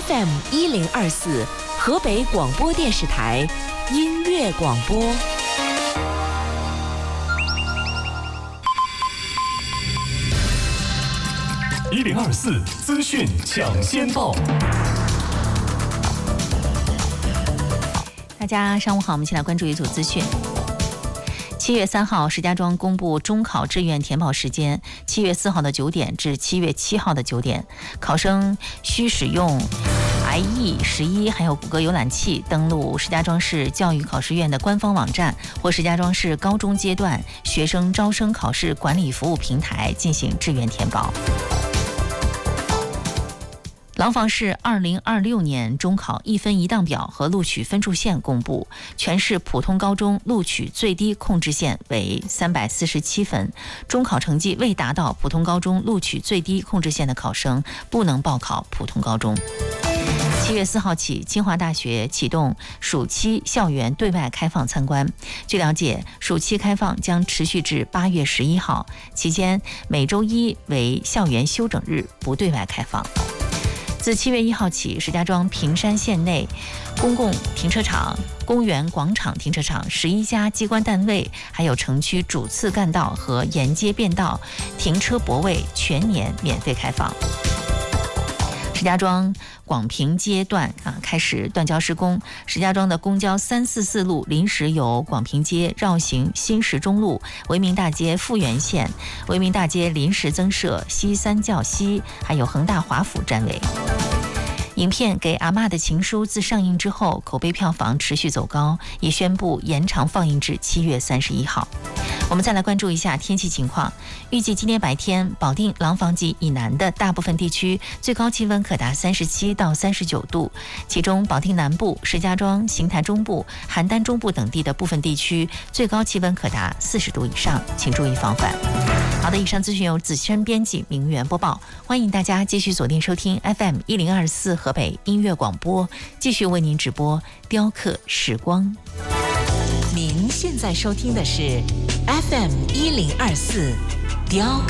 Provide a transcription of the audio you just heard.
FM1024河北广播电视台音乐广播。 1024资讯抢先报。 大家上午好，我们一起来关注一组资讯。7月3号，石家庄公布中考志愿填报时间：7月4号的9点至7月7号的9点。考生需使用 IE11还有谷歌浏览器登录石家庄市教育考试院的官方网站或石家庄市高中阶段学生招生考试管理服务平台进行志愿填报。廊坊市2026年中考一分一档表和录取分数线公布，全市普通高中录取最低控制线为347分，中考成绩未达到普通高中录取最低控制线的考生不能报考普通高中。7月4号起，清华大学启动暑期校园对外开放参观。据了解，暑期开放将持续至8月11号，期间每周一为校园休整日，不对外开放。自7月1号起，石家庄平山县内公共停车场、公园广场停车场11家机关单位，还有城区主次干道和沿街便道停车泊位全年免费开放。石家庄广平街段开始断交施工，石家庄的公交344路临时由广平街绕行新石中路、维民大街复原线、维民大街临时增设西三教西，还有恒大华府站位。影片《给阿嬷的情书》自上映之后，口碑票房持续走高，已宣布延长放映至7月31号。我们再来关注一下天气情况，预计今天白天，保定、廊坊及以南的大部分地区最高气温可达37到39度，其中保定南部、石家庄、邢台中部、邯郸中部等地的部分地区最高气温可达40度以上，请注意防范。好的，以上资讯由子轩编辑、明媛播报，欢迎大家继续锁定收听 FM1024河北音乐广播，继续为您直播雕刻时光。 您现在收听的是 FM1024雕刻